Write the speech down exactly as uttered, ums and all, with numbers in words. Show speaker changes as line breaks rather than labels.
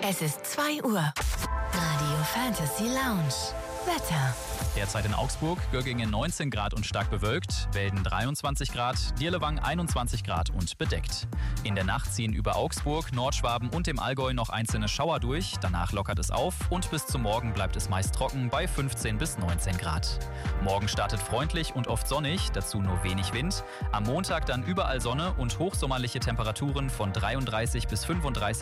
Es ist zwei Uhr. Radio Fantasy Lounge. Wetter.
Derzeit in Augsburg, Göggingen neunzehn Grad und stark bewölkt, Welden dreiundzwanzig Grad, Dirlewang einundzwanzig Grad und bedeckt. In der Nacht ziehen über Augsburg, Nordschwaben und dem Allgäu noch einzelne Schauer durch, danach lockert es auf und bis zum Morgen bleibt es meist trocken bei fünfzehn bis neunzehn Grad. Morgen startet freundlich und oft sonnig, dazu nur wenig Wind. Am Montag dann überall Sonne und hochsommerliche Temperaturen von dreiunddreißig bis fünfunddreißig